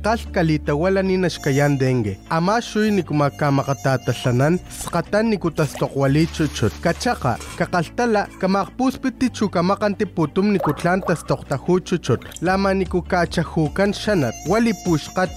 Akal kalita wala ni nashkayan dengue. Ama shuy ni kumakamatatalanan, skatan ni kutastokwali chuchut. Kachaka, kakaltala, kamakpuspiti chukamakantiputum ni kutlan tastoktahu chuchut. Lama ni kukachahukan shanat, wali pushkat